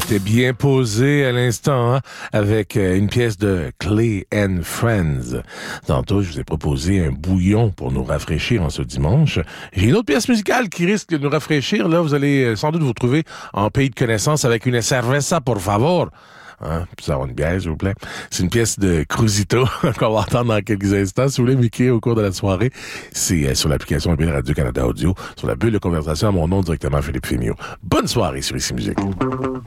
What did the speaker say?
C'était bien posé à l'instant, hein, avec une pièce de Clay and Friends. Tantôt, je vous ai proposé un bouillon pour nous rafraîchir en ce dimanche. J'ai une autre pièce musicale qui risque de nous rafraîchir. Là, vous allez sans doute vous trouver en pays de connaissance avec une cerveza, por favor. Hein, puis ça va une bière, s'il vous plaît. C'est une pièce de Cruzito qu'on va entendre dans quelques instants. Si vous voulez m'écrire au cours de la soirée, c'est sur l'application mobile Radio-Canada Audio, sur la bulle de conversation à mon nom directement, Philippe Fémio. Bonne soirée sur Ici Musique.